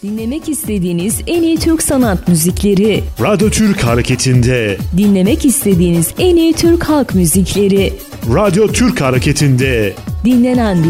Dinlemek istediğiniz en iyi Türk sanat müzikleri. Radyo Türk Hareketi'nde. Dinlemek istediğiniz en iyi Türk halk müzikleri. Radyo Türk Hareketi'nde. Dinlenen